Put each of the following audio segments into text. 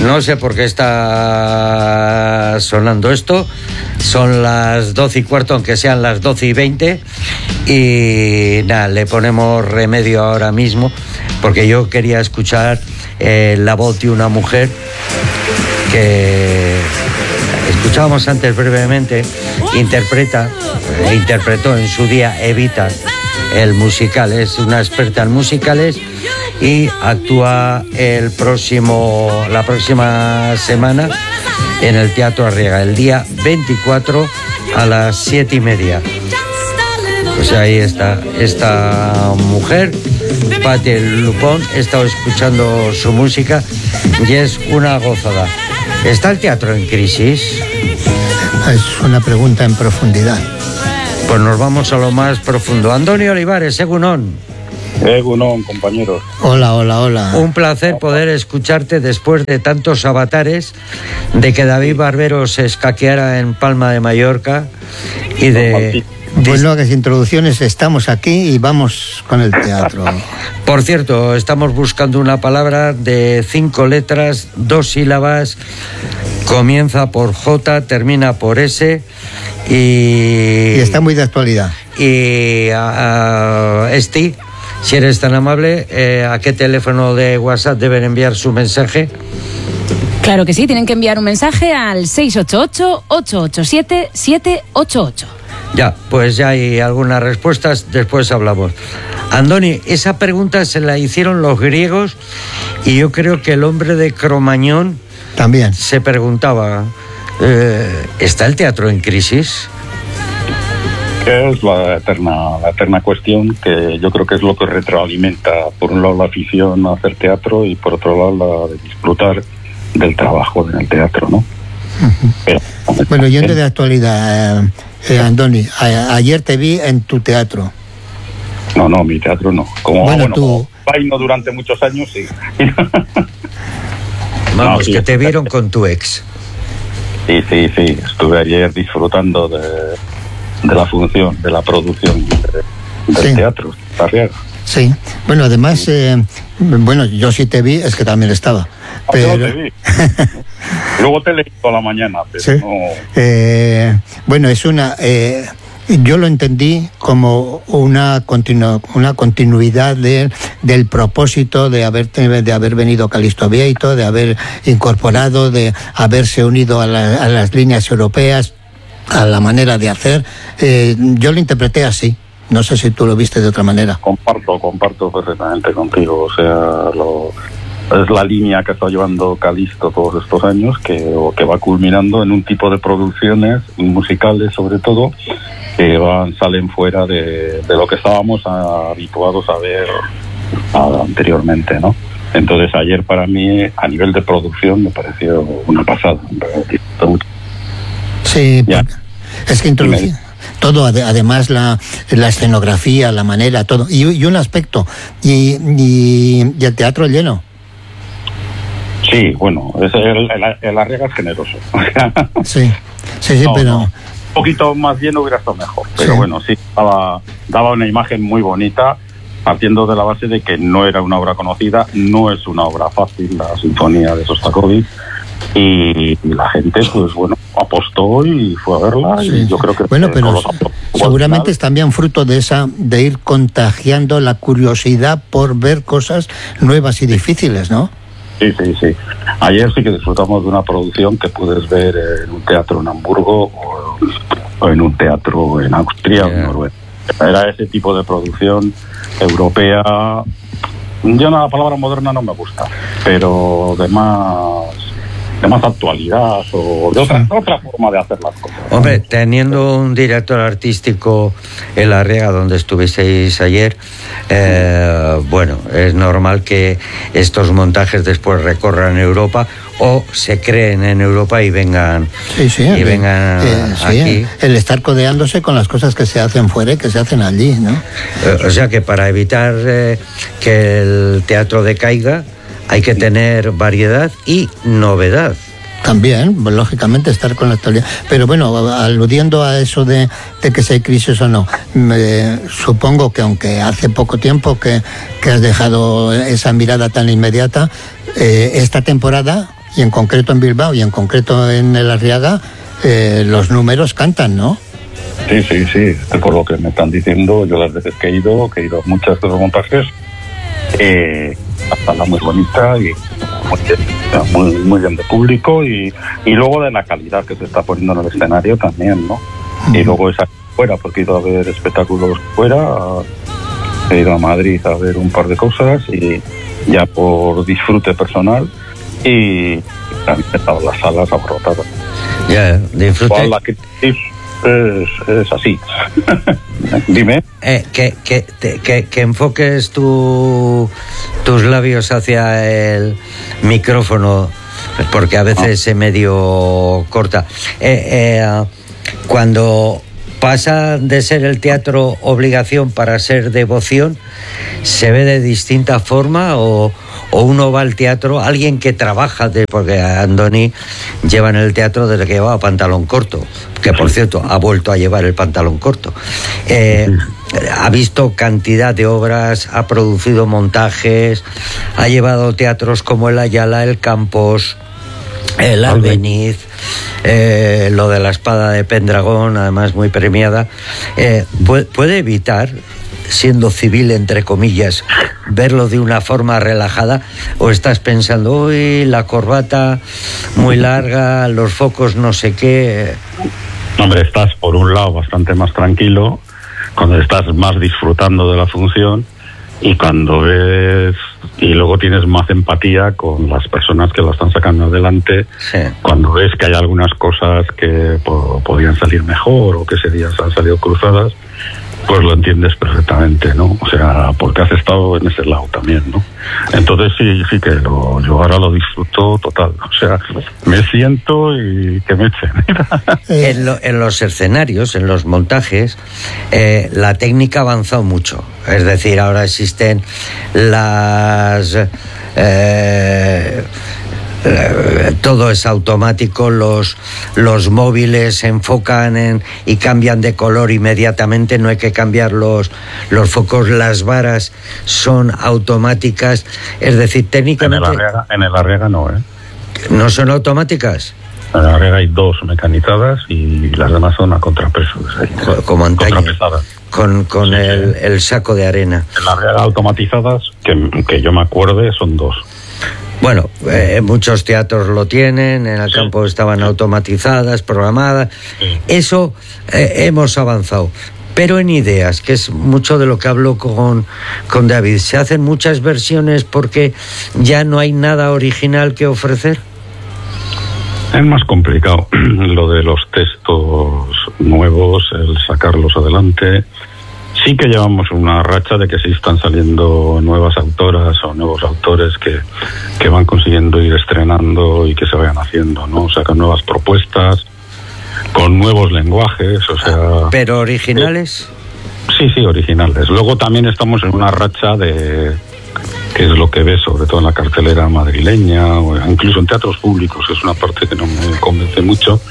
No sé por qué está sonando esto. Son las 12:15, aunque sean las 12:20. Y nada, le ponemos remedio ahora mismo, porque yo quería escuchar la voz de una mujer que escuchábamos antes brevemente. Interpretó en su día Evita, el musical. Es una experta en musicales y actúa la próxima semana en el Teatro Arriaga, el día 24 a las 7:30. Pues ahí está esta mujer, Patti Lupone. He estado escuchando su música y es una gozada. ¿Está el teatro en crisis? Es una pregunta en profundidad. Pues nos vamos a lo más profundo. Antonio Olivares, Egunon. Egunon, compañeros. Hola. Un placer poder escucharte después de tantos avatares, de que David Barbero se escaqueara en Palma de Mallorca y de... Pues no, que sin introducciones estamos aquí y vamos con el teatro. Por cierto, estamos buscando una palabra de 5 letras, 2 sílabas, comienza por J, termina por S y está muy de actualidad. Y Esti, si eres tan amable, ¿a qué teléfono de WhatsApp deben enviar su mensaje? Claro que sí, tienen que enviar un mensaje al 688-887-788. Ya, pues ya hay algunas respuestas, después hablamos. Andoni, esa pregunta se la hicieron los griegos y yo creo que el hombre de Cromañón también se preguntaba, ¿está el teatro en crisis? Que es la eterna cuestión, que yo creo que es lo que retroalimenta, por un lado, la afición a hacer teatro y por otro lado la de disfrutar del trabajo en el teatro, ¿no? Bueno, yendo de actualidad, Andoni, ayer te vi en tu teatro. No, mi teatro no. Como tú... bailo durante muchos años, sí. Vamos, que te vieron con tu ex. Sí. Estuve ayer disfrutando de la función, de la producción del teatro, Arriaga. Sí, bueno, además, yo sí te vi, es que también estaba. Pero... Yo te vi. Luego te leí toda la mañana, pero sí. No... Bueno, es una... yo lo entendí como una continuidad del propósito de haber venido Calixto Bieito, de haber incorporado, de haberse unido a las líneas europeas, a la manera de hacer. Yo lo interpreté así. No sé si tú lo viste de otra manera. Comparto perfectamente contigo. O sea, es la línea que está llevando Calixto todos estos años, que va culminando en un tipo de producciones musicales, sobre todo, que salen fuera de lo que estábamos habituados a ver anteriormente, ¿no? Entonces ayer para mí, a nivel de producción, me pareció una pasada. Sí, es que introducí todo, además la escenografía, la manera, todo, y un aspecto, y el teatro lleno. Sí, bueno, el Arriaga es generoso. Sí, pero... No. Un poquito más lleno hubiera estado mejor, pero sí. Bueno, sí, daba una imagen muy bonita, partiendo de la base de que no era una obra conocida, no es una obra fácil, la Sinfonía de Sostakovich, y la gente, pues bueno, apostó y fue a verla, sí. Y yo creo que... Bueno, pero seguramente es también fruto de ir contagiando la curiosidad por ver cosas nuevas y difíciles, ¿no? Sí. Ayer sí que disfrutamos de una producción que puedes ver en un teatro en Hamburgo o en un teatro en Austria o en Noruega. Era ese tipo de producción europea. Yo la palabra moderna no me gusta, pero de más actualidad o de otra forma de hacer las cosas. Hombre, teniendo un director artístico en La Arriaga, donde estuvisteis ayer, bueno, es normal que estos montajes después recorran Europa o se creen en Europa y vengan, aquí. El estar codeándose con las cosas que se hacen fuera y que se hacen allí, ¿no? O sea que para evitar que el teatro decaiga, hay que tener variedad y novedad. También, lógicamente, estar con la actualidad. Pero bueno, aludiendo a eso de que si hay crisis o no, supongo que aunque hace poco tiempo que has dejado esa mirada tan inmediata, esta temporada y en concreto en Bilbao y en concreto en el Arriaga, los números cantan, ¿no? Sí, por lo que me están diciendo, yo las veces que he ido a muchas de los montajes, la sala muy bonita y muy bien de público y luego de la calidad que se está poniendo en el escenario también, ¿no? Y luego esa fuera, porque he ido a ver espectáculos fuera, he ido a Madrid a ver un par de cosas y ya por disfrute personal y también he estado en las salas abarrotadas. Ya, disfrute. La que es así. Dime. Que enfoques tus labios hacia el micrófono, porque a veces se medio corta. Cuando pasa de ser el teatro obligación para ser devoción, ¿se ve de distinta forma o uno va al teatro, alguien que trabaja, porque Andoni lleva en el teatro desde que llevaba pantalón corto, que por cierto ha vuelto a llevar el pantalón corto, ha visto cantidad de obras, ha producido montajes, ha llevado teatros como el Ayala, el Campos, el Albeniz, lo de la espada de Pendragón, además muy premiada. ¿Puede evitar, siendo civil entre comillas, verlo de una forma relajada, o estás pensando, uy, la corbata muy larga, los focos no sé qué? Hombre, estás por un lado bastante más tranquilo cuando estás más disfrutando de la función, y cuando ves, y luego tienes más empatía con las personas que la están sacando adelante, Sí. Cuando ves que hay algunas cosas que podían salir mejor o que ese día se han salido cruzadas, pues lo entiendes perfectamente, ¿no? O sea, porque has estado en ese lado también, ¿no? Entonces sí que yo ahora lo disfruto total. O sea, me siento y que me echen. En los escenarios, en los montajes, la técnica ha avanzado mucho. Es decir, ahora existen las... todo es automático, los móviles se enfocan y cambian de color inmediatamente, no hay que cambiar los focos, las varas son automáticas, es decir, técnicamente... En el Arriaga no, ¿eh? ¿No son automáticas? En el Arriaga hay 2 mecanizadas y las demás son a contrapeso. Como antaño, con el saco de arena. En la Arriaga automatizadas, que yo me acuerde, son 2. Bueno, muchos teatros lo tienen, en el campo estaban automatizadas, programadas. Eso hemos avanzado. Pero en ideas, que es mucho de lo que hablo con David, ¿se hacen muchas versiones porque ya no hay nada original que ofrecer? Es más complicado lo de los textos nuevos, el sacarlos adelante. Sí que llevamos una racha de que sí están saliendo nuevas autoras o nuevos autores que van consiguiendo ir estrenando y que se vayan haciendo, ¿no? O sea, con nuevas propuestas, con nuevos lenguajes, o sea... ¿Pero originales? Sí, originales. Luego también estamos en una racha de... que es lo que ves sobre todo en la cartelera madrileña o incluso en teatros públicos, que es una parte que no me convence mucho.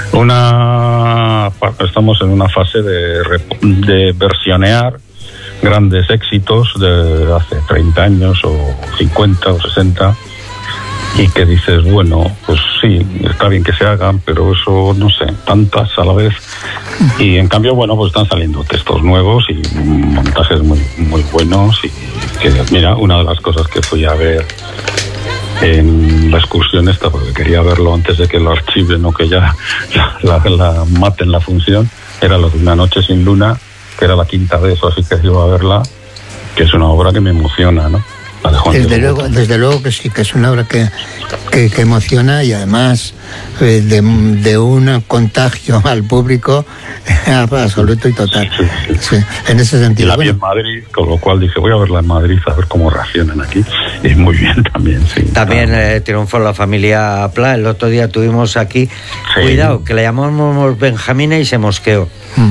Estamos en una fase de versionear grandes éxitos de hace 30 años o 50 o 60 y que dices, bueno, pues sí, está bien que se hagan, pero eso, no sé, tantas a la vez. Y en cambio, bueno, pues están saliendo textos nuevos y montajes muy, muy buenos. Y que, mira, una de las cosas que fui a ver en la excursión esta, porque quería verlo antes de que lo archiven o que ya la maten la función, era lo de Una noche sin luna, que era la 5ª vez o así que iba a verla, que es una obra que me emociona, ¿no? Desde luego que sí, que es una obra que emociona y además de un contagio al público absoluto y total. Sí, en ese sentido. Y la vi en Madrid, con lo cual dije, voy a verla en Madrid a ver cómo reaccionan aquí. Y muy bien también, sí. También triunfó la familia Pla. El otro día tuvimos aquí, cuidado, que le llamamos Benjamina y se mosqueó.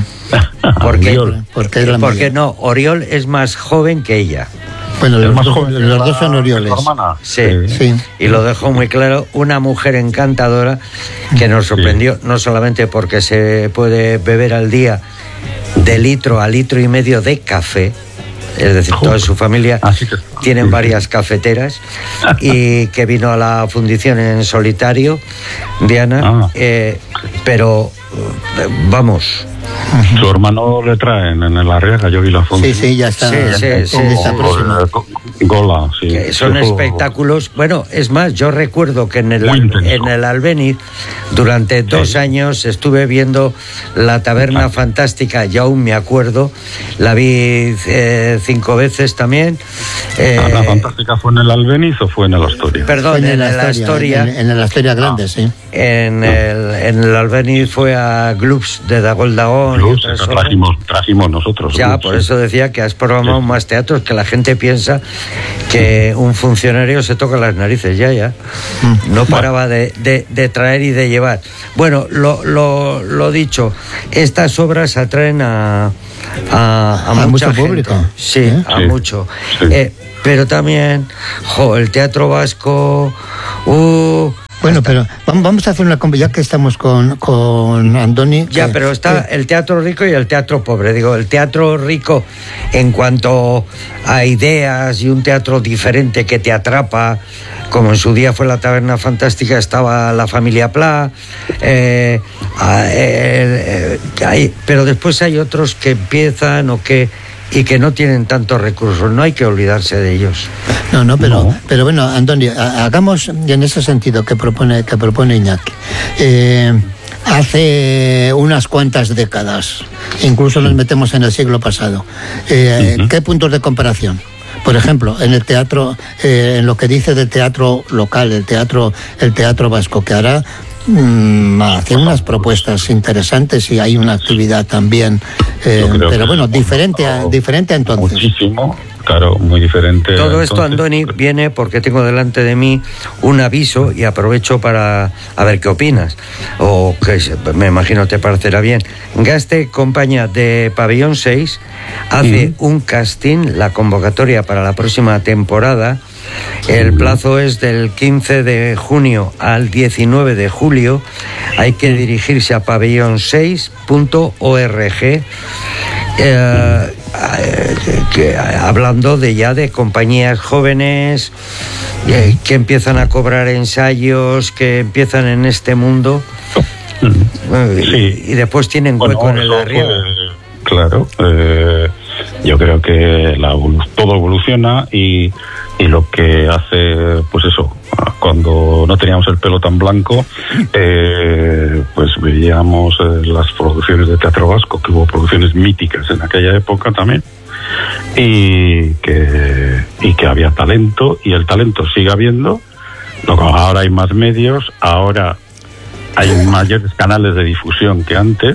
Porque no, Oriol es más joven que ella. Bueno, los dos son Orioles. Sí. Y lo dejó muy claro, una mujer encantadora que nos sorprendió, no solamente porque se puede beber al día de litro a litro y medio de café, es decir, toda su familia tienen varias cafeteras, y que vino a la fundición en solitario, Diana, pero vamos. Su hermano le traen en la Arriaga, yo vi la foto. Sí, ya está. Sí. Gola, sí. Que son espectáculos. Bueno, es más, yo recuerdo que en el Albéniz, durante 2 años, estuve viendo la Taberna Fantástica, y aún me acuerdo. La vi 5 veces también. ¿La Fantástica fue en el Albéniz o fue en el Astoria? Perdón, en el Astoria. En el Astoria Grande, sí. En el Albéniz fue a Gloops de Dagol Dagón. Trajimos nosotros. Ya, por eso decía que has programado más teatros, que la gente piensa que un funcionario se toca las narices, ya. No paraba de traer y de llevar. Bueno, lo dicho, estas obras atraen a mucha gente. Público. Sí, a mucho. Sí. Pero también, el teatro vasco... Bueno, pero vamos a hacer una ya que estamos con Andoni. Ya, pero está el teatro rico y el teatro pobre. Digo, el teatro rico en cuanto a ideas y un teatro diferente que te atrapa, como en su día fue la Taberna Fantástica, estaba la familia Pla, pero después hay otros que empiezan y que no tienen tantos recursos. No hay que olvidarse de ellos. No, pero bueno, Antonio, hagamos en ese sentido que propone Iñaki. Hace unas cuantas décadas, incluso nos metemos en el siglo pasado, ¿qué puntos de comparación? Por ejemplo, en el teatro, en lo que dice del teatro local, el teatro vasco, que hará hace unas propuestas interesantes y hay una actividad también, pero bueno, diferente a entonces. Muchísimo, claro, muy diferente. Todo esto, Andoni, viene porque tengo delante de mí un aviso y aprovecho para a ver qué opinas, o que me imagino te parecerá bien. Gaste Compañía de Pabellón 6 hace un casting, la convocatoria para la próxima temporada. El plazo es del 15 de junio al 19 de julio. Hay que dirigirse a pabellon6.org, hablando de compañías jóvenes que empiezan a cobrar ensayos, que empiezan en este mundo, y después tienen hueco en el Arriaga. Claro, yo creo que todo evoluciona y lo que hace, pues eso, cuando no teníamos el pelo tan blanco, pues veíamos las producciones de teatro vasco, que hubo producciones míticas en aquella época también, y que había talento, y el talento sigue habiendo. Ahora hay más medios, ahora hay mayores canales de difusión que antes,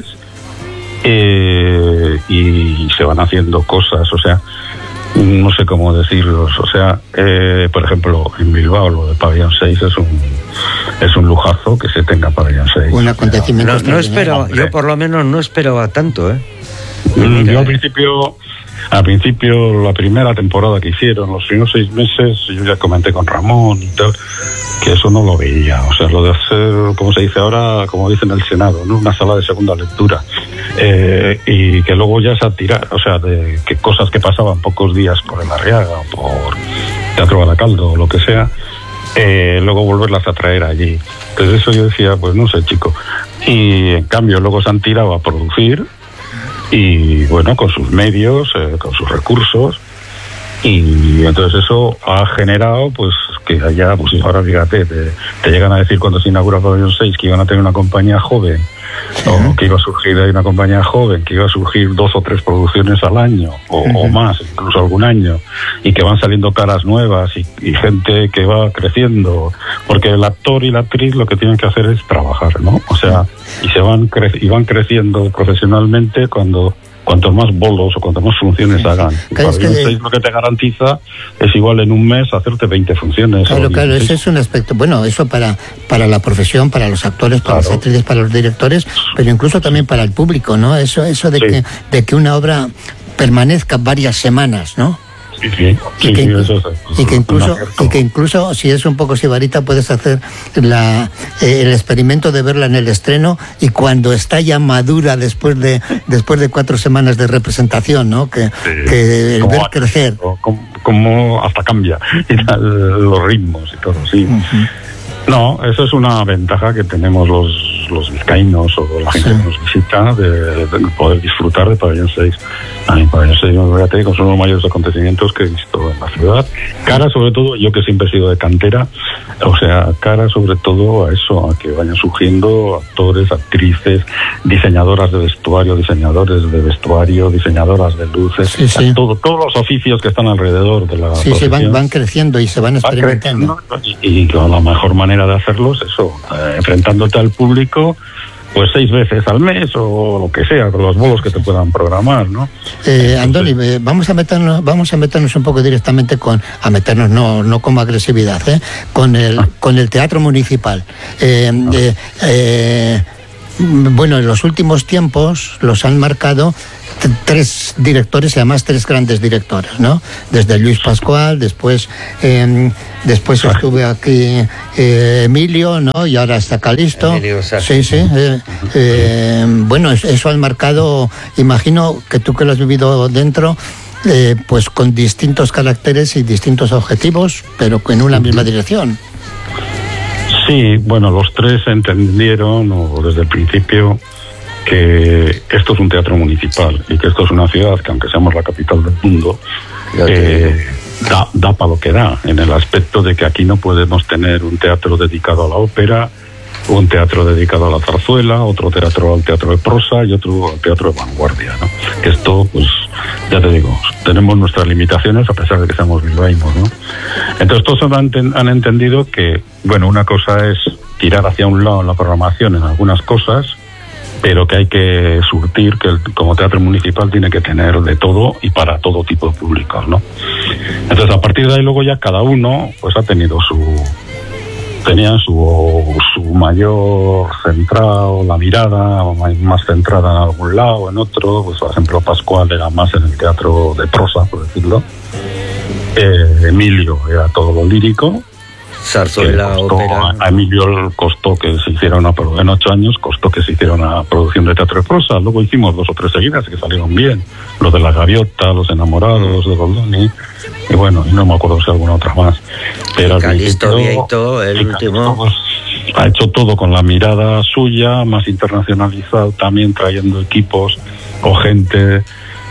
y se van haciendo cosas, o sea, no sé cómo decirlos, o sea, por ejemplo, en Bilbao lo de Pabellón 6 es un lujazo que se tenga Pabellón 6. Un acontecimiento. No espero, yo por lo menos no esperaba tanto, Yo al principio, la primera temporada que hicieron, los primeros 6 meses, yo ya comenté con Ramón y tal, que eso no lo veía, o sea, lo de hacer, como se dice ahora, como dicen en el Senado, ¿no? Una sala de segunda lectura, y que luego ya se tirar, o sea, de que cosas que pasaban pocos días por el Arriaga o por Teatro Baracaldo o lo que sea, luego volverlas a traer allí. Entonces eso yo decía, pues no sé, chico, y en cambio luego se han tirado a producir, y bueno, con sus medios, con sus recursos, y entonces eso ha generado pues que allá, pues ahora fíjate, te llegan a decir cuando se inaugura Pabellón 6 que iban a tener una compañía joven, o que iba a surgir ahí una compañía joven, que iba a surgir 2 o 3 producciones al año, o más, incluso algún año, y que van saliendo caras nuevas y gente que va creciendo, porque el actor y la actriz lo que tienen que hacer es trabajar, ¿no? O sea, y van creciendo profesionalmente cuantos más bolos o cuantas más funciones hagan. Pabellón 6 lo que te garantiza es igual en un mes hacerte 20 funciones. Claro, ese es un aspecto, bueno, eso para la profesión, para los actores, para las actrices, para los directores, pero incluso también para el público, ¿no? Eso de que una obra permanezca varias semanas, ¿no? Y que incluso si es un poco sibarita puedes hacer el experimento de verla en el estreno y cuando está ya madura después de 4 semanas de representación, ¿no? Que el ver crecer. Como hasta cambia y tal, los ritmos y todo, sí. Uh-huh. No, eso es una ventaja que tenemos los vizcaínos o la gente que nos visita de poder disfrutar de Pabellón 6. A mí Pabellón 6, fíjate, son los mayores acontecimientos que he visto en la ciudad. Cara sobre todo, yo que siempre he sido de cantera, o sea, cara sobre todo a eso, a que vayan surgiendo actores, actrices, diseñadoras de vestuario, diseñadores de vestuario, diseñadoras de luces, todos los oficios que están alrededor de la profesión. Van creciendo y se van experimentando. Y la mejor manera de hacerlo es eso, enfrentándote al público pues 6 veces al mes o lo que sea, con los bolos que te puedan programar, ¿no? Andoni, vamos a meternos un poco directamente no como agresividad, con el teatro municipal. Bueno, en los últimos tiempos los han marcado 3 directores y además 3 grandes directores, ¿no? Desde Luis Pascual, después estuve aquí Emilio, ¿no? Y ahora está Calisto. Bueno, eso ha marcado, imagino que tú que lo has vivido dentro, pues con distintos caracteres y distintos objetivos, pero en una misma dirección. Sí, bueno, los 3 entendieron desde el principio que esto es un teatro municipal y que esto es una ciudad que, aunque seamos la capital del mundo, da para lo que da, en el aspecto de que aquí no podemos tener un teatro dedicado a la ópera, un teatro dedicado a la zarzuela, otro teatro al teatro de prosa y otro al teatro de vanguardia, ¿no? Que esto, pues, ya te digo, tenemos nuestras limitaciones a pesar de que seamos bilbaínos, ¿no? Entonces todos han entendido que, bueno, una cosa es tirar hacia un lado la programación en algunas cosas, pero que hay que surtir, que como teatro municipal tiene que tener de todo y para todo tipo de públicos, ¿no? Entonces a partir de ahí luego ya cada uno pues ha tenido tenía su mayor centrado, la mirada más centrada en algún lado o en otro. Pues por ejemplo Pascual era más en el teatro de prosa, por decirlo. Emilio era todo lo lírico. Zarzuela, ópera. A Emilio costó que se hiciera en 8 años costó que se hiciera una producción de teatro de prosa. Luego hicimos 2 o 3 seguidas que salieron bien, lo de La Gaviota, Los Enamorados de Goldoni, y bueno, y no me acuerdo si alguna otra más, pero Calisto Vieito, el último, pues, ha hecho todo con la mirada suya, más internacionalizado también, trayendo equipos o gente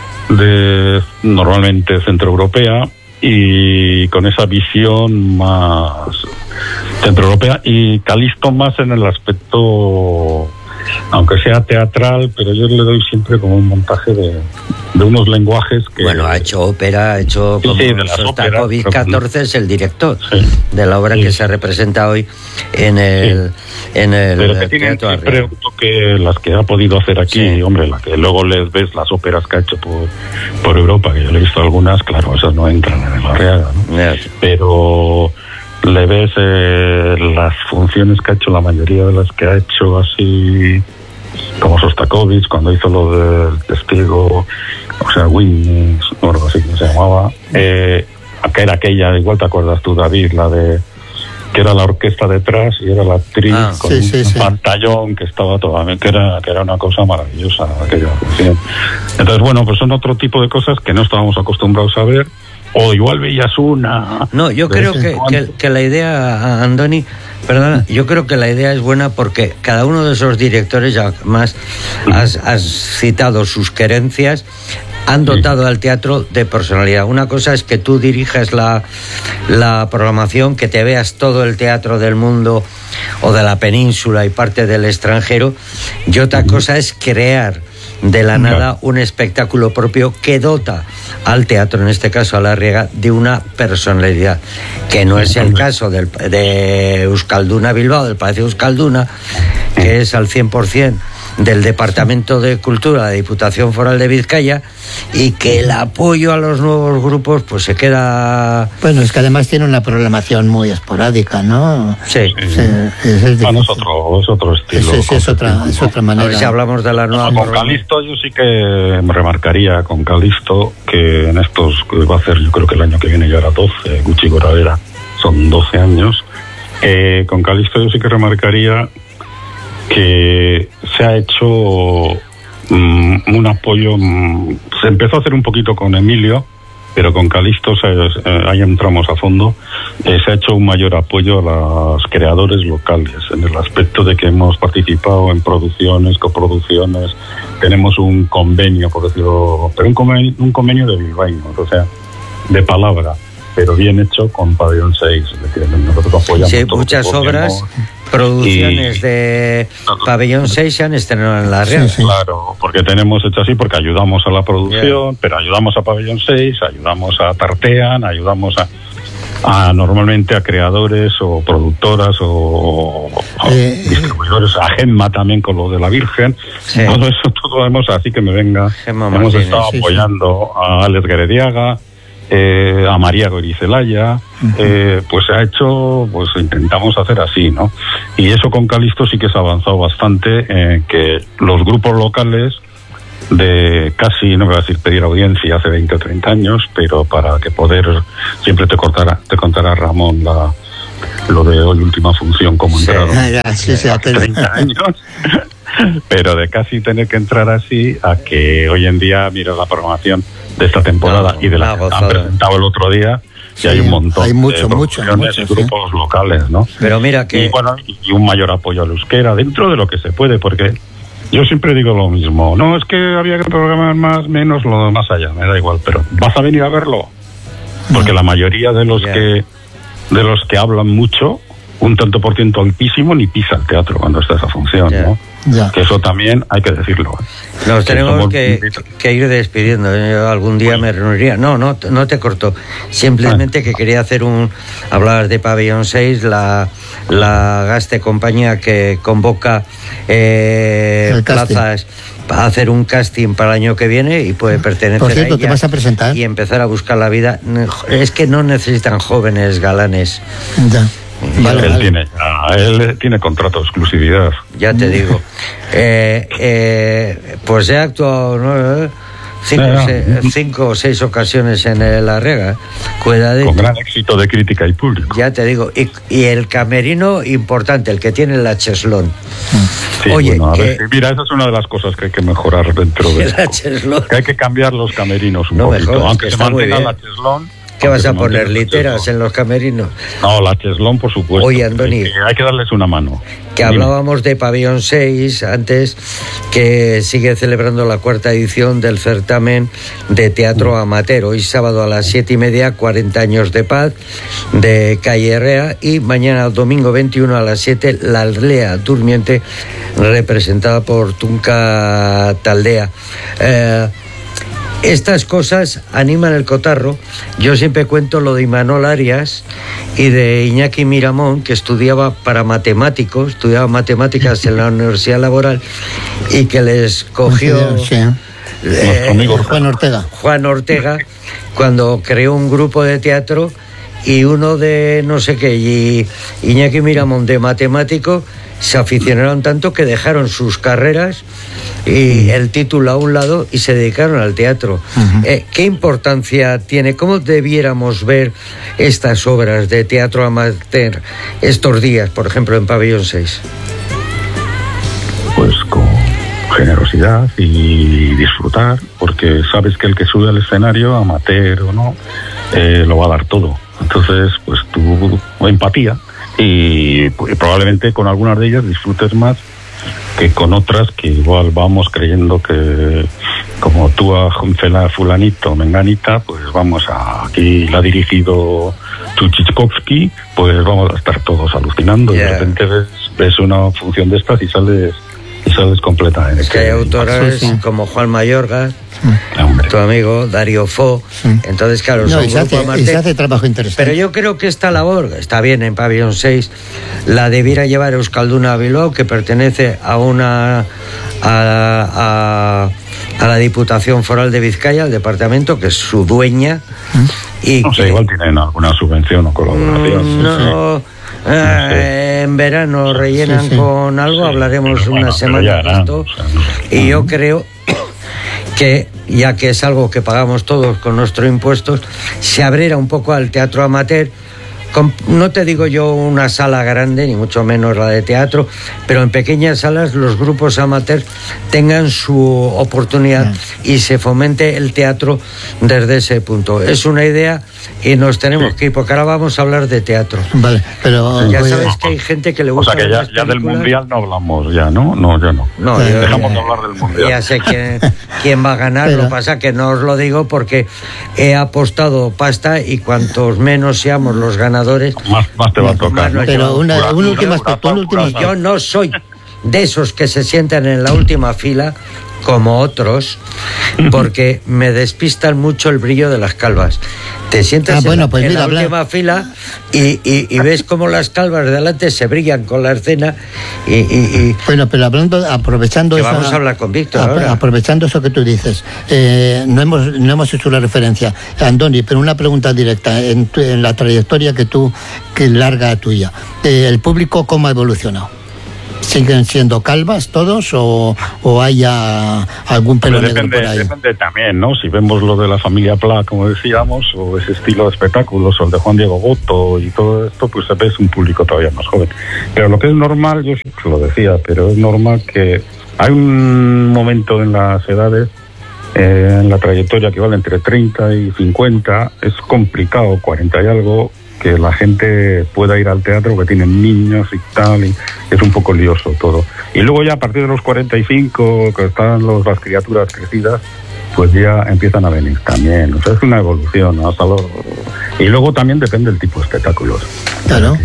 de normalmente centroeuropea, y con esa visión más centroeuropea, y Calisto más en el aspecto, aunque sea teatral, pero yo le doy siempre como un montaje de unos lenguajes que... Bueno, ha hecho ópera, ha hecho como Sostakovich 14, es el director de la obra que se representa hoy en el pero que tienen siempre que las que ha podido hacer aquí, hombre, la que luego les ves las óperas que ha hecho por Europa, que yo le he visto algunas, claro, esas no entran en la Arriaga, ¿no? Pero le ves las funciones que ha hecho, la mayoría de las que ha hecho así, como Sostakovich cuando hizo lo del testigo, o sea, Winnie, o algo así que se llamaba, que era aquella, igual te acuerdas tú, David, la de que era la orquesta detrás y era la actriz con un pantallón que estaba totalmente, que era una cosa maravillosa aquella función. Entonces, bueno, pues son otro tipo de cosas que no estábamos acostumbrados a ver, o igual veías una... No, yo creo que la idea, Andoni, perdona, yo creo que la idea es buena porque cada uno de esos directores, ya más has citado sus querencias, han dotado al teatro de personalidad. Una cosa es que tú diriges la programación, que te veas todo el teatro del mundo o de la península y parte del extranjero, y otra cosa es crear de la nada un espectáculo propio que dota al teatro, en este caso a la Arriaga, de una personalidad, que no es el caso de Euskalduna Bilbao, del Palacio Euskalduna, que es al 100% del Departamento de Cultura de la Diputación Foral de Vizcaya, y que el apoyo a los nuevos grupos pues se queda... Bueno, es que además tiene una programación muy esporádica, ¿no? Sí. Bueno, es otro estilo. Es otra manera. A ver si hablamos de la nueva... Con Calisto yo sí que me remarcaría con Calisto que en estos, que va a hacer yo creo que el año que viene ya era 12, Gucci Goradera, son 12 años. Con Calisto yo sí que remarcaría que se ha hecho un apoyo, se empezó a hacer un poquito con Emilio, pero con Calisto ahí entramos a fondo. Se ha hecho un mayor apoyo a los creadores locales, en el aspecto de que hemos participado en producciones, coproducciones, tenemos un convenio, por decirlo, pero un convenio de bilbaínos, o sea, de palabra, pero bien hecho con Pabellón 6, de que nosotros apoyamos. Sí, muchas obras, producciones de Pabellón 6 se han estrenado en La Riega. Sí. Claro, porque tenemos hecho así, porque ayudamos a la producción, pero ayudamos a Pabellón 6, ayudamos a Tartean, ayudamos a normalmente a creadores o productoras o distribuidores, a Gemma también con lo de la Virgen. Sí. Todo eso, todo hemos, así que me venga. Gemma hemos Martínez, estado apoyando a Alex Gerediaga, a María Gorizelaya, pues se ha hecho, pues intentamos hacer así, ¿no? Y eso con Calisto sí que se ha avanzado bastante, que los grupos locales de casi, no voy a decir pedir audiencia hace 20 o 30 años, pero para que poder, siempre te contará Ramón lo de hoy última función, como entraron hace 30 años. Pero de casi tener que entrar así a que hoy en día, mira la programación de esta temporada y de la que han presentado el otro día, y hay un montón hay mucho, de grupos locales, ¿no? Pero mira que... Y bueno, y un mayor apoyo al euskera dentro de lo que se puede, porque yo siempre digo lo mismo, no, es que había que programar más, menos, lo más allá, me da igual, pero ¿vas a venir a verlo? Porque la mayoría de los que hablan mucho, un tanto por ciento altísimo, ni pisa el teatro cuando está esa función, ¿no? Ya. Que eso también hay que decirlo. Nos tenemos que ir despidiendo. Yo algún día me reuniría. No te corto. Simplemente que quería hablar de Pabellón 6, la Gaste compañía que convoca plazas para hacer un casting para el año que viene y puede pertenecer por cierto, a ella. ¿te vas a presentar? Y empezar a buscar la vida. Es que no necesitan jóvenes galanes. Ya. Él tiene contrato de exclusividad. Ya te digo. Pues he actuado, ¿no? 5 o 6 ocasiones en La Riega. Cuidadito. Con gran éxito de crítica y público. Ya te digo. Y el camerino importante, el que tiene la cheslón. Sí, oye, bueno, a ver, mira, esa es una de las cosas que hay que mejorar dentro de la cheslón. Que hay que cambiar los camerinos un poquito. Mejor, aunque se mantenga la cheslón. ¿Qué vas a poner? ¿Literas en los camerinos? No, la cheslón, por supuesto. Oye, Andoni, hay que darles una mano. Que hablábamos de Pabellón 6 antes, que sigue celebrando la 4ª edición del certamen de teatro amateur. Hoy sábado a las 7:30, 40 años de paz, de Calle Herrea, y mañana domingo 21 a las 7, La Aldea Durmiente, representada por Tunca Taldea. Estas cosas animan el cotarro. Yo siempre cuento lo de Imanol Arias y de Iñaki Miramón, que estudiaba matemáticas en la Universidad Laboral, y que les cogió nuestro amigo Juan Ortega, cuando creó un grupo de teatro, y uno de no sé qué, y Iñaki Miramón de matemático, se aficionaron tanto que dejaron sus carreras y el título a un lado y se dedicaron al teatro. ¿Qué importancia tiene? ¿Cómo debiéramos ver estas obras de teatro amateur estos días, por ejemplo, en Pabellón 6? Pues con generosidad y disfrutar, porque sabes que el que sube al escenario, amateur o no, lo va a dar todo. Entonces, pues tú, empatía, y probablemente con algunas de ellas disfrutes más que con otras que igual vamos creyendo que, como tú a fulanito, menganita, pues vamos aquí la ha dirigido Tuchitskovsky, pues vamos a estar todos alucinando. Y de repente ves una función de estas y sales universales completamente. Es que hay autores como Juan Mayorga, tu amigo, Darío Fo. Entonces, claro, no, son y se hace trabajo interesante. Pero yo creo que esta labor está bien en Pabellón 6, la debiera llevar Euskalduna Bilbao, que pertenece a la Diputación Foral de Vizcaya, al departamento, que es su dueña. Y no sé, que, igual tienen alguna subvención o colaboración. No sé. En verano rellenan con algo, hablaremos una semana de esto. Y yo creo que, ya que es algo que pagamos todos con nuestros impuestos, se abriera un poco al teatro amateur. No te digo yo una sala grande, ni mucho menos la de teatro, pero en pequeñas salas los grupos amateurs tengan su oportunidad y se fomente el teatro desde ese punto. Es una idea y nos tenemos que ir, porque ahora vamos a hablar de teatro. Vale, pero ya sabes que hay gente que le gusta. O sea que ya del mundial no hablamos, ya, ¿no? No, yo no. No, dejamos de hablar del mundial. Ya sé quién va a ganar, lo que pasa que no os lo digo porque he apostado pasta y cuantos menos seamos los ganadores, más te va a tocar. Pero un último aspecto. Yo no soy de esos que se sientan en la última fila como otros, porque me despistan mucho el brillo de las calvas. Te sientas en la última fila y ves cómo las calvas de delante se brillan con la escena y bueno, pero aprovechando que vamos a hablar con Víctor ahora. Aprovechando eso que tú dices, no hemos hecho la referencia, Andoni, pero una pregunta directa en la trayectoria que larga tuya, ¿el público cómo ha evolucionado? ¿Siguen siendo calvas todos o hay algún pelo negro por ahí? Depende también, ¿no? Si vemos lo de la familia Pla, como decíamos, o ese estilo de espectáculos, o el de Juan Diego Boto y todo esto, pues se ve un público todavía más joven. Pero lo que es normal, yo siempre lo decía, pero es normal que hay un momento en las edades, en la trayectoria que vale entre 30 y 50, es complicado, 40 y algo, que la gente pueda ir al teatro, que tienen niños y tal, y es un poco lioso todo. Y luego ya a partir de los 45, que están las criaturas crecidas, pues ya empiezan a venir también. O sea, es una evolución, ¿no? Y luego también depende del tipo de espectáculos. Claro.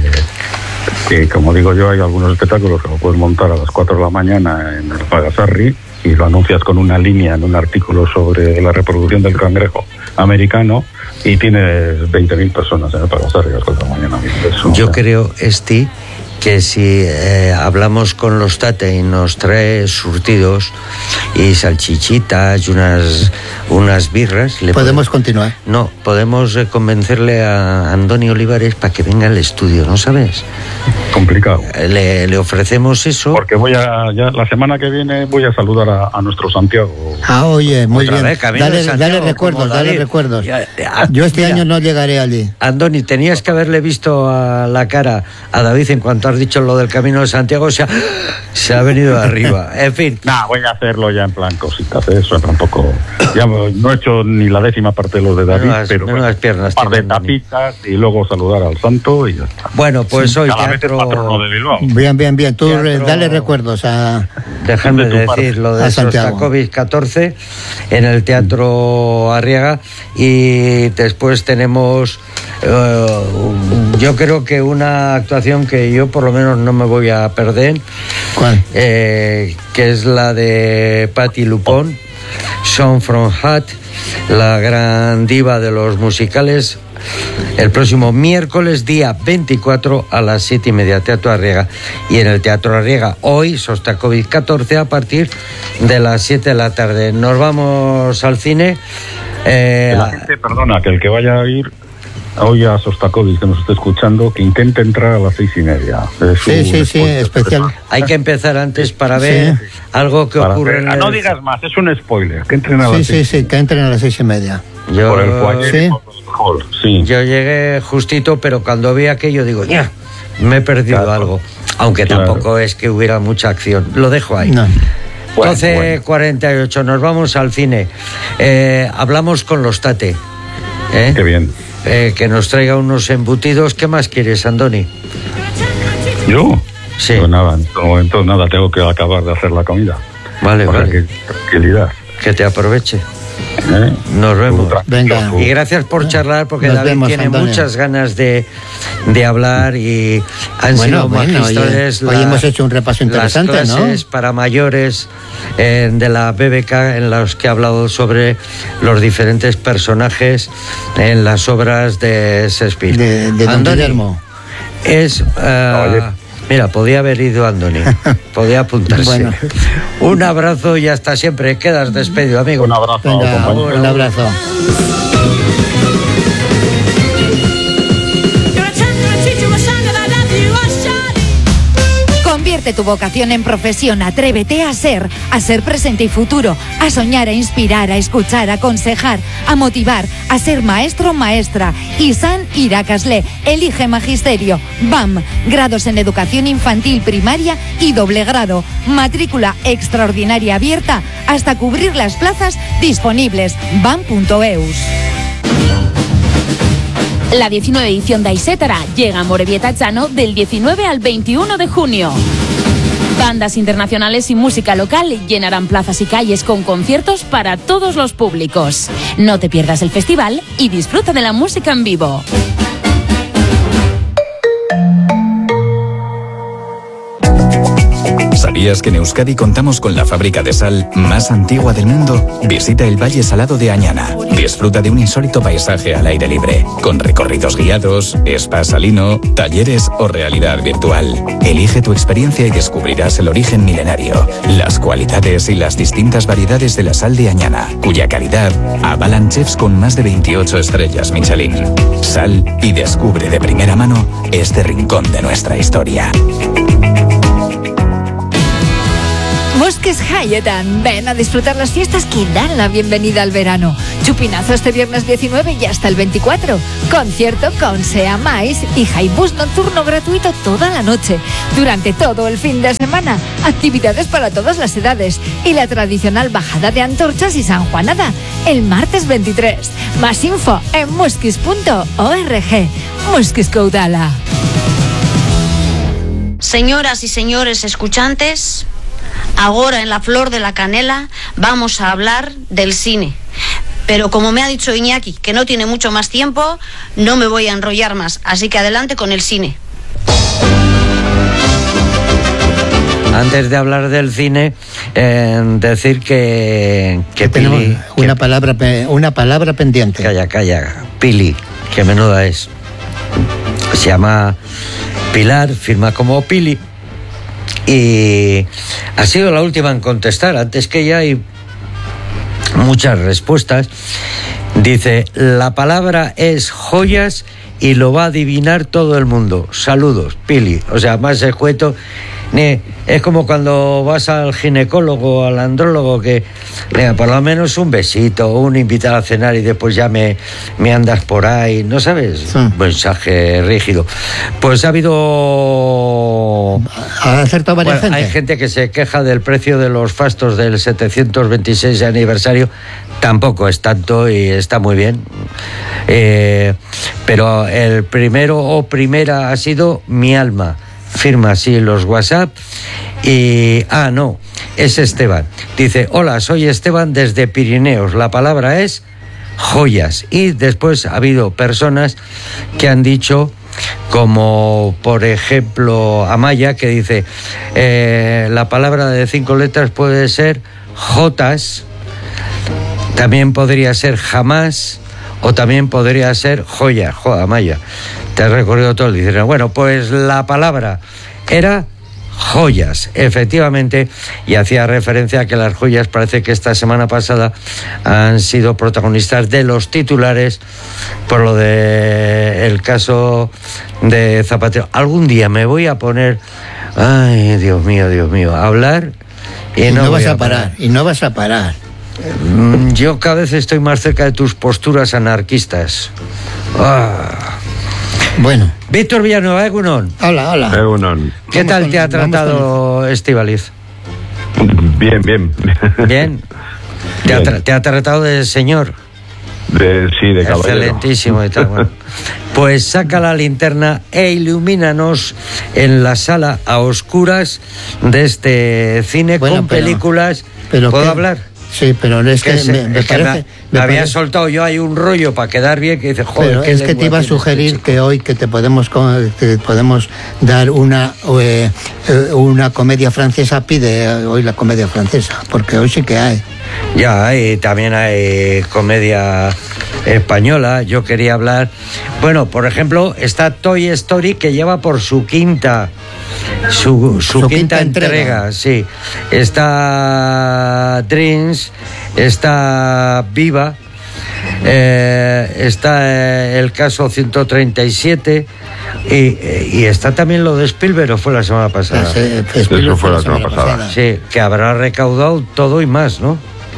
Que como digo yo, hay algunos espectáculos que lo puedes montar a las 4 de la mañana en el Pagasarri y lo anuncias con una línea en un artículo sobre la reproducción del cangrejo americano y tienes 20.000 personas en el Pagasarri a las 4 de la mañana. Yo creo, Esti, que si hablamos con los Tate y nos trae surtidos y salchichitas y unas birras... ¿Podemos continuar? No, podemos convencerle a Andoni Olivares para que venga al estudio, ¿no sabes? Complicado. Le ofrecemos eso. Porque ya la semana que viene voy a saludar a nuestro Santiago. Oye, muy bien. Dale recuerdos. Yo este año no llegaré allí. Andoni, tenías que haberle visto a la cara a David en cuanto has dicho lo del Camino de Santiago, se ha venido de arriba. En fin. Voy a hacerlo ya en plan cositas, eso tampoco. Ya no he hecho ni la 10ª parte de los de David, pero bueno, piernas, un par de tapitas y luego saludar al santo y ya está. Bueno, pues hoy teatro... patrono de Bilbao. Bien. Tú dale recuerdos a... Déjame decir lo de Sostakovich 14 en el Teatro Arriaga y después tenemos yo creo que una actuación que yo por lo menos no me voy a perder. ¿Cuál? Que es la de Patti LuPone, Song from Hat, la gran diva de los musicales, el próximo miércoles día 24 a las 7:30, Teatro Arriaga. Y en el Teatro Arriaga hoy Sostakovich 14 a partir de las 7 de la tarde. Nos vamos al cine. La gente, perdona, que el que vaya a ir hoy a Sostakovich, que nos esté escuchando, que intente entrar a las 6:30. Sí, especial. Hay que empezar antes para ver algo que ocurre en el... No digas más, es un spoiler, que entren a las 6:30. Sí, que entren a las 6:30. Por el foyer, por el hall, sí. Yo llegué justito, pero cuando vi aquello digo, ya, me he perdido algo. Aunque tampoco es que hubiera mucha acción. Lo dejo ahí. No. 12:48, nos vamos al cine. Hablamos con los Tate. Qué bien. Que nos traiga unos embutidos. ¿Qué más quieres, Andoni? ¿Yo? Sí. Pues nada, en este momento nada, tengo que acabar de hacer la comida. Vale. Qué tranquilidad. Que te aproveche. Nos vemos. Venga. Y gracias por charlar, porque Nos David vemos, tiene Antonio. muchas ganas de hablar y han sido magistrales. Hoy hemos hecho un repaso interesante, las clases para mayores de la BBK, en los que ha hablado sobre los diferentes personajes en las obras de Shakespeare. De Don Andoni, Guillermo. es... mira, podía haber ido Andoni, podía apuntarse. Bueno. Un abrazo y hasta siempre. Quedas despedido, amigo. Un abrazo, Venga, compañero. un abrazo. Convierte tu vocación en profesión, atrévete a ser presente y futuro, a soñar, a inspirar, a escuchar, a aconsejar, a motivar, a ser maestro o maestra. Izan Irakasle, elige magisterio. BAM, grados en educación infantil, primaria y doble grado. Matrícula extraordinaria abierta hasta cubrir las plazas disponibles. BAM.eus. La 19 edición de Aisetara llega a Morevieta-Llano del 19 al 21 de junio. Bandas internacionales y música local llenarán plazas y calles con conciertos para todos los públicos. No te pierdas el festival y disfruta de la música en vivo. ¿Sabías que en Euskadi contamos con la fábrica de sal más antigua del mundo? Visita el Valle Salado de Añana. Disfruta de un insólito paisaje al aire libre, con recorridos guiados, spa salino, talleres o realidad virtual. Elige tu experiencia y descubrirás el origen milenario, las cualidades y las distintas variedades de la sal de Añana, cuya calidad avalan chefs con más de 28 estrellas Michelin. Sal y descubre de primera mano este rincón de nuestra historia. Bosques Hayetan, ven a disfrutar las fiestas que dan la bienvenida al verano. Chupinazo este viernes 19 y hasta el 24. Concierto con Sea Mais y Jaibús nocturno gratuito toda la noche. Durante todo el fin de semana, actividades para todas las edades y la tradicional bajada de antorchas y sanjuanada el martes 23. Más info en muskis.org. Muskis Caudala. Señoras y señores escuchantes, ahora en La Flor de la Canela vamos a hablar del cine. Pero como me ha dicho Iñaki, que no tiene mucho más tiempo, no me voy a enrollar más. Así que adelante con el cine. Antes de hablar del cine, decir que Tenemos Pili... una palabra pendiente. Calla. Pili, que menuda es. Se llama Pilar, firma como Pili. Y ha sido la última en contestar. Antes que ella hay muchas respuestas. Dice, la palabra es joyas y lo va a adivinar todo el mundo. Saludos, Pili. O sea, más escueto. Es como cuando vas al ginecólogo o al andrólogo, que por lo menos un besito, un invitar a cenar y después ya me andas por ahí, ¿no sabes? Sí. Un mensaje rígido. Pues ha habido... Ha acertado varias gente. Hay gente que se queja del precio de los fastos del 726 aniversario. Tampoco es tanto y está muy bien. Pero el primero o primera ha sido Mi Alma. Firma así los WhatsApp. Y... no, es Esteban. Dice, hola, soy Esteban desde Pirineos. La palabra es joyas. Y después ha habido personas que han dicho, como por ejemplo Amaya, que dice, la palabra de 5 letras puede ser jotas, también podría ser jamás, o también podría ser joya. Joder, Amaya, te has recorrido todo el diccionario. Bueno, pues la palabra era joyas, efectivamente, y hacía referencia a que las joyas parece que esta semana pasada han sido protagonistas de los titulares por lo de el caso de Zapatero. Algún día me voy a poner, ay, Dios mío, a hablar y no vas voy a parar. Y no vas a parar. Yo cada vez estoy más cerca de tus posturas anarquistas. Bueno. Víctor Villanueva, Egunon. Hola. Egunon. ¿Qué tal te ha tratado Estíbaliz? Bien. ¿Bien? ¿Te ha tratado de señor? De caballero. Excelentísimo y tal. Bueno. Pues saca la linterna e ilumínanos en la sala a oscuras de este cine, Bueno, con películas. pero ¿Puedo qué- hablar? Sí, pero es que me parece... Me había soltado yo ahí un rollo para quedar bien, que dice, joder, pero es que te iba a sugerir que hoy que te podemos dar una comedia francesa, pide hoy la comedia francesa, porque hoy sí que hay. Ya, y también hay comedia española. Yo quería hablar, bueno, por ejemplo, está Toy Story, que lleva por su quinta quinta entrega, sí. Está Dreams, está Viva, está el caso 137 y está también lo de Spielberg, ¿o fue la semana pasada? Eso fue la semana pasada. Sí, que habrá recaudado todo y más, ¿no?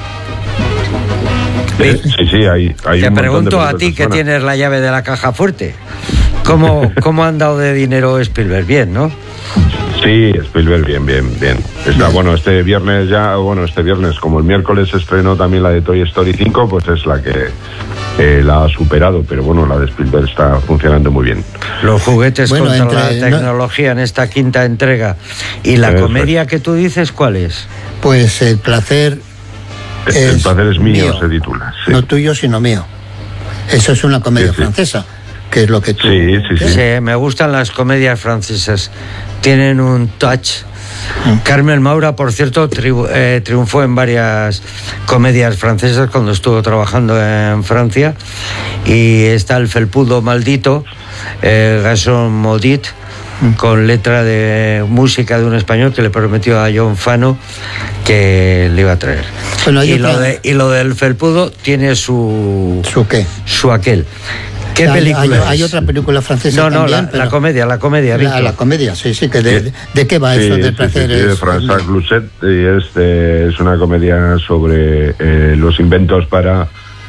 Sí, hay te pregunto a ti, que tienes la llave de la caja fuerte, ¿cómo han dado de dinero Spielberg? Bien, ¿no? Sí, Spielberg, bien. Está, bueno, este viernes, como el miércoles se estrenó también la de Toy Story 5, pues es la que la ha superado, pero bueno, la de Spielberg está funcionando muy bien. Los juguetes contra la tecnología en esta quinta entrega. ¿Y la comedia que tú dices, cuál es? Pues El placer... El placer es mío, se titula. Sí. No tuyo, sino mío. Eso es una comedia francesa, que es lo que tú... Sí, me gustan las comedias francesas. Tienen un touch. Carmen Maura, por cierto, triunfó en varias comedias francesas cuando estuvo trabajando en Francia. Y está El felpudo maldito, Garçon maudit, con letra de música de un español que le prometió a John Fano que le iba a traer. Bueno, y lo del felpudo tiene su ¿qué? Su aquel. ¿Qué película? Hay otra película francesa también. La comedia. La comedia, sí, que ¿de qué va eso del placer? Sí, de François Cluzet, y es una comedia sobre los inventos para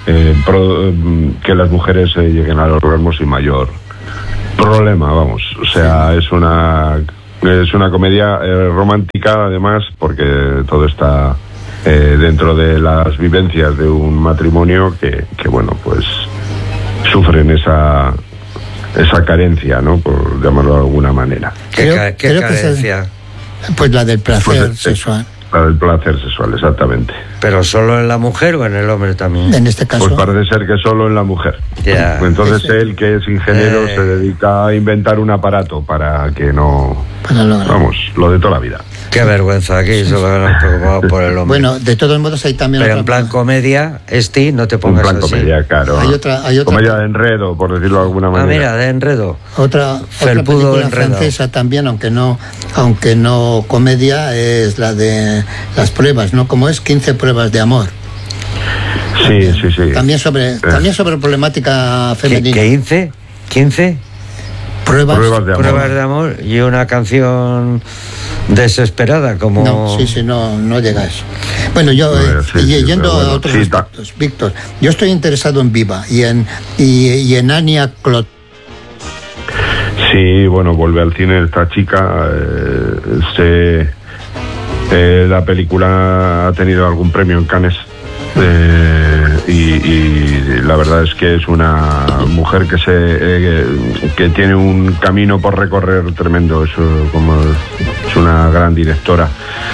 que las mujeres lleguen al orgasmo sin mayor problema, vamos. O sea, es una comedia romántica, además, porque todo está dentro de las vivencias de un matrimonio que bueno, pues sufren esa carencia, ¿no? Por llamarlo de alguna manera. ¿Qué carencia? Pues la del placer sexual. La del placer sexual, exactamente. ¿Pero solo en la mujer o en el hombre también? En este caso. Pues parece ser que solo en la mujer. Ya. Entonces él, que es ingeniero, se dedica a inventar un aparato para que no... Vamos, lo de toda la vida. Qué vergüenza, aquí solo nos preocupamos por el hombre. Bueno, de todos modos hay también... Pero en plan comedia, no te pongas así. En plan comedia, claro. Hay otra comedia de enredo, por decirlo de alguna manera. Mira, de enredo. Otra película francesa también, aunque no comedia, es la de las pruebas, ¿no? Como es 15 pruebas de amor. Sí. También sobre problemática femenina. ¿Qué 15? Pruebas de amor y una canción desesperada como... No llega a eso. Bueno, yo yendo a otros aspectos, Víctor, yo estoy interesado en Viva y en Anya Clot. Sí, bueno, vuelve al cine esta chica. La película ha tenido algún premio en Cannes. Y la verdad es que es una mujer que tiene un camino por recorrer tremendo. Es una gran directora.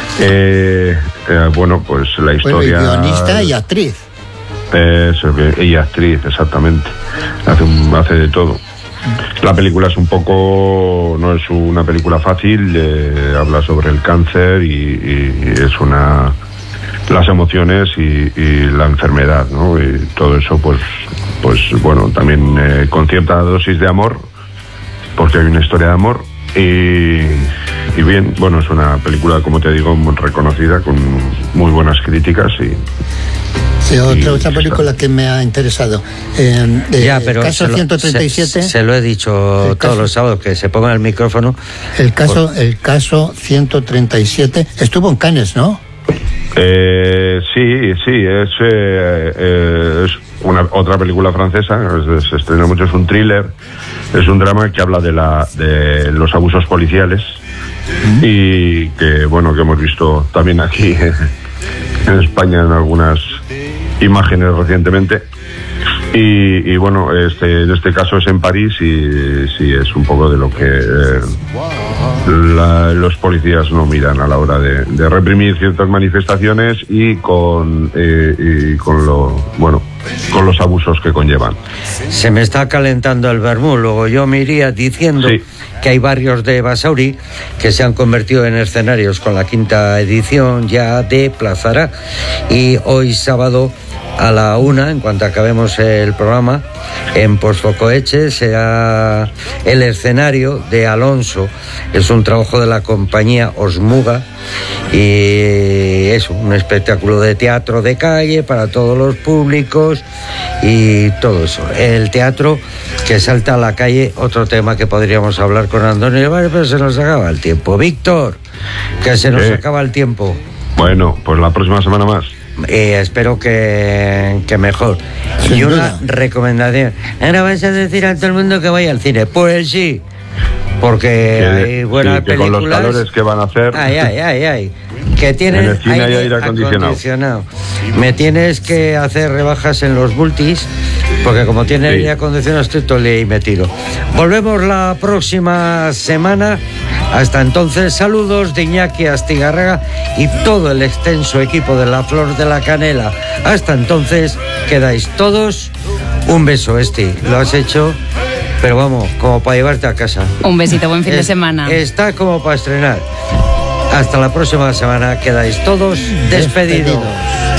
Bueno, pues la historia... guionista y actriz. Y actriz, exactamente. Hace de todo. La película no es una película fácil. Habla sobre el cáncer y es las emociones y la enfermedad, ¿no? Y todo eso, pues bueno, también con cierta dosis de amor, porque hay una historia de amor y bien, bueno, es una película, como te digo, muy reconocida, con muy buenas críticas Sí, otra película que me ha interesado. Pero caso 137. Se lo he dicho todos los sábados, que se ponga el micrófono. El caso 137 estuvo en Cannes, ¿no? Sí, es otra película francesa, se estrena mucho, es un thriller, es un drama que habla de los abusos policiales y que hemos visto también aquí en España en algunas imágenes recientemente Y bueno, en este caso es en París y sí, es un poco de lo que los policías no miran a la hora de reprimir ciertas manifestaciones y con los abusos que conllevan. Se me está calentando el vermú, luego yo me iría diciendo que hay barrios de Basauri que se han convertido en escenarios con la 5ª edición ya de Plazara, y hoy sábado a la 1, en cuanto acabemos el programa, en Pozocoeche será el escenario de Alonso. Es un trabajo de la compañía Osmuga y es un espectáculo de teatro de calle para todos los públicos y todo eso. El teatro que salta a la calle, otro tema que podríamos hablar con Antonio Álvarez, pero se nos acaba el tiempo. Víctor, que se nos acaba el tiempo. Bueno, pues la próxima semana más. Espero que mejor. Sin y una duda. recomendación. Ahora vas a decir a todo el mundo que vaya al cine. Pues sí, porque hay buenas que películas. con los calores que van a hacer. Ay. Que tienen En el cine hay aire acondicionado. Me tienes que hacer rebajas en los multis, porque como tiene aire acondicionado estoy todo el día ahí metido. Volvemos la próxima semana. Hasta entonces, saludos de Iñaki Astigarraga y todo el extenso equipo de La Flor de la Canela. Hasta entonces, quedáis todos. Un beso, lo has hecho, pero vamos, como para llevarte a casa. Un besito, buen fin de semana. Está como para estrenar. Hasta la próxima semana, quedáis todos despedidos.